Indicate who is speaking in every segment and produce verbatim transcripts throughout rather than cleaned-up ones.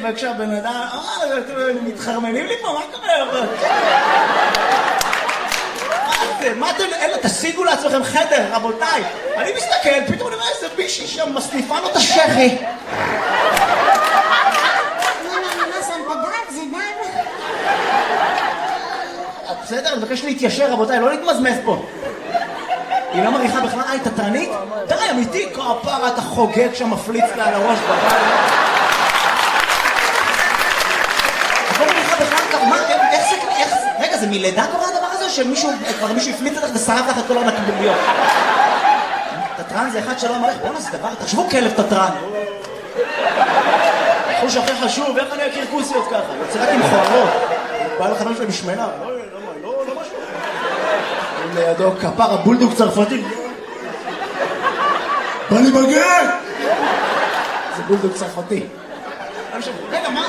Speaker 1: וכשהבן אדם, אה, אתם מתחרמנים לי פה, מה קורה? מה זה? מה אתם, אלה, תשיגו לעצמכם חדר, רבותיי. אני מסתכל, פתאום אני אומר, איזה בישי שם מסניפה לו את השכי. בסדר, אני מבקש להתיישר, רבותיי, לא להתמזמז פה. היא לא מריחה בכלל, היי, תתרנית? די, אמיתי, כפרה, אתה חוגג שם, מפליץ לה על הראש בבית. את לא מריחה בכלל, מה, איך זה, איך זה, רגע, זה מלידה קורה הדבר הזה, שמישהו, כבר מישהו הפליץ לך ושרף לך את כל הנקבוביות? תתרן זה אחד שלא אמר לך, בואו נעשה דבר, תחשבו כלב תתרן. חוש הכי חשוב, איך אני אכיר כוסיות ככה? יוצא רק עם חוערות. בא לך משהו משמנה. לא, לא, לא משהו. לידו כפר הבולדוג צרפתי. בא לי בגר! זה בולדוג צרפתי. רגע, מה?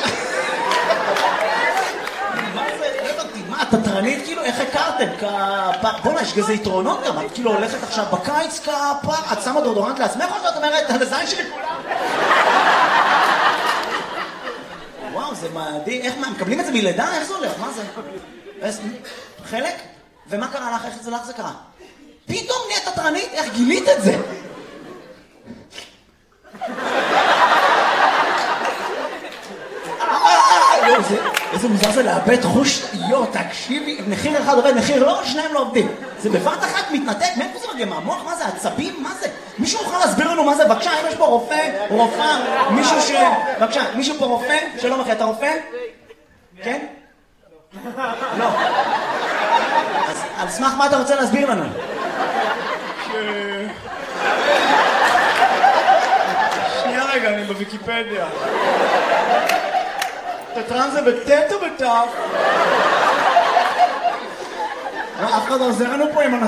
Speaker 1: מה זה? לא הבנתי, מה, תתרנית כאילו? איך הכרתם? כפר... בוא'נה, יש גזה יתרונות גם. את כאילו הולכת עכשיו בקיץ כפר, את שמה דורדורנט לעצמך או שאת אומרת, הזין שלי כולם? וואו, זה מדהים. איך מה, מקבלים את זה מלידה? איך זה הולך? מה זה? חלק? ומה קרה לך? איך זה לך זה קרה? פתאום נהיית תתרנית? איך גילית את זה? איזה מוזר זה לאבד חוש, יו, תקשיבי, מחיר אחד עובד, מחיר לא, שניים לא עובדים. זה בבת אחת מתנתק, מאיפה זה מגיע? מהמוח? מה זה? עצבים? מה זה? מישהו יכול להסביר לנו מה זה? בבקשה, אם יש פה רופא, רופאה, מישהו ש... בבקשה, מישהו פה רופא? שלום אחי, אתה רופא? כן? לא. אז על סמך מה אתה רוצה להסביר לנו? שנייה רגע, אני בוויקיפדיה. תתרן זה בטט או בטף? אף אחד לא עוזר לנו פה עם